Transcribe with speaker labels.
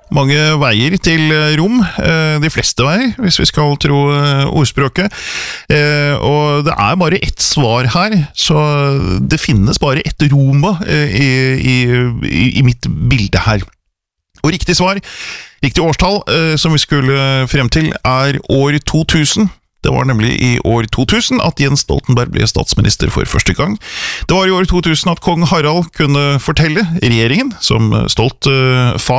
Speaker 1: mange veier til Rom, de fleste veier, hvis vi skal tro ordspråket. Og det bare ett svar her, så det finnes bare ett Roma i mitt bilde her. Og riktig svar, riktig årstall som vi skulle frem til, år 2000. Det var nemlig i år 2000 at Jens Stoltenberg ble statsminister for første gang. Det var i år 2000 at kong Harald kunne fortelle regjeringen, som stolt far,